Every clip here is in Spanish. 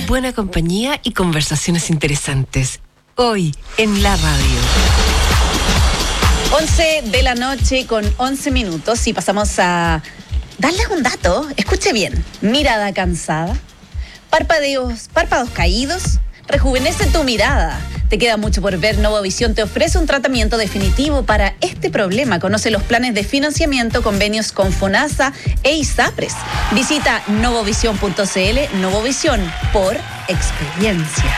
buena compañía y conversaciones interesantes. Hoy en la radio. 11 de la noche con 11 minutos y pasamos a darles un dato. Escuche bien. Mirada cansada, párpados caídos, rejuvenece tu mirada. Te queda mucho por ver. Novovisión te ofrece un tratamiento definitivo para este problema. Conoce los planes de financiamiento, convenios con FONASA e ISAPRES. Visita novovisión.cl. Novovisión por experiencia.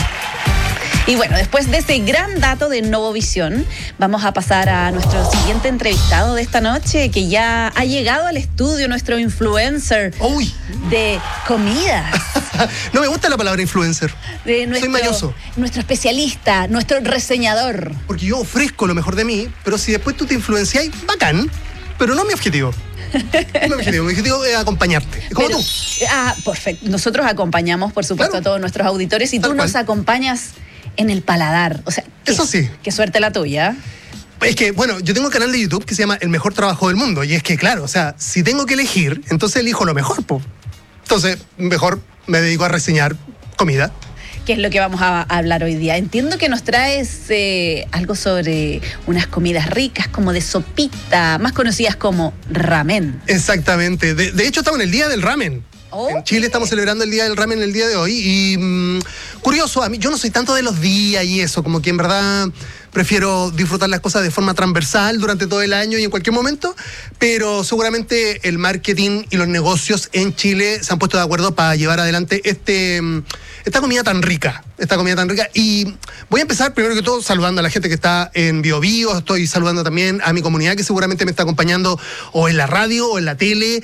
Y bueno, después de ese gran dato de Novovisión, vamos a pasar a nuestro siguiente entrevistado de esta noche, que ya ha llegado al estudio, nuestro influencer de comidas. No me gusta la palabra influencer. Soy mañoso. Nuestro especialista, nuestro reseñador. Porque yo ofrezco lo mejor de mí, pero si después tú te influencias, bacán, pero no mi objetivo. Mi objetivo es acompañarte, como tú. Perfecto. Nosotros acompañamos, por supuesto, a todos nuestros auditores y tú nos acompañas en el paladar. O sea, eso sí. Qué suerte la tuya. Es que, bueno, yo tengo un canal de YouTube que se llama El Mejor Trabajo del Mundo. Y es que, claro, o sea, si tengo que elegir, entonces elijo lo mejor, po. Entonces, mejor me dedico a reseñar comida. ¿Qué es lo que vamos a hablar hoy día? Entiendo que nos traes algo sobre unas comidas ricas, como de sopita, más conocidas como ramen. Exactamente. De hecho, estamos en el Día del Ramen. En Chile estamos celebrando el Día del Ramen el día de hoy y curioso, a mí yo no soy tanto de los días y eso, como que en verdad prefiero disfrutar las cosas de forma transversal durante todo el año y en cualquier momento, pero seguramente el marketing y los negocios en Chile se han puesto de acuerdo para llevar adelante esta comida tan rica. Y voy a empezar primero que todo saludando a la gente que está en BioBio. Estoy saludando también a mi comunidad que seguramente me está acompañando o en la radio o en la tele.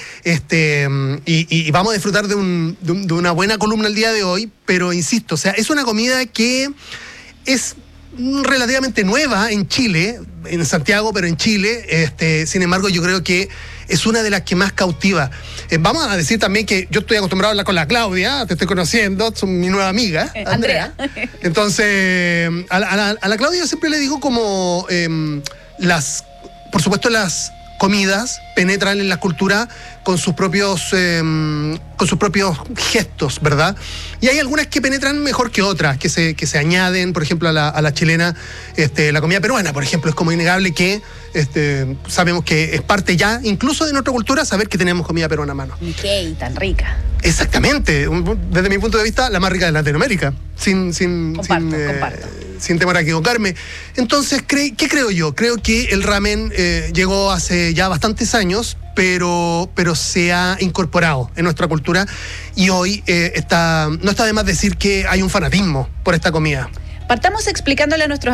Y vamos a disfrutar de una buena columna el día de hoy. Pero insisto, o sea, es una comida que es relativamente nueva en Chile, en Santiago, pero en Chile. Sin embargo, yo creo que es una de las que más cautiva. Vamos a decir también que yo estoy acostumbrado a hablar con la Claudia, te estoy conociendo, son mi nueva amiga, Andrea. Entonces, a la Claudia yo siempre le digo como por supuesto las comidas penetran en la cultura con sus propios gestos, ¿verdad? Y hay algunas que penetran mejor que otras, que se añaden, por ejemplo, a la chilena. La comida peruana, por ejemplo, es como innegable que sabemos que es parte ya, incluso de nuestra cultura, saber que tenemos comida peruana a mano. ¿Y qué? Tan rica. Exactamente. Desde mi punto de vista, la más rica de Latinoamérica. Comparto. Sin temor a equivocarme. Entonces, ¿qué creo yo? Creo que el ramen llegó hace ya bastantes años, pero se ha incorporado en nuestra cultura y hoy no está de más decir que hay un fanatismo por esta comida. Partamos explicándole a nuestros